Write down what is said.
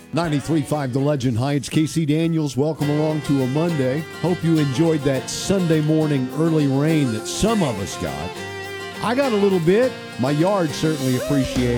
93.5 The Legend Heights. Casey Daniels, welcome along to a Monday. Hope you enjoyed that Sunday morning early rain that some of us got. I got a little bit. My yard certainly appreciated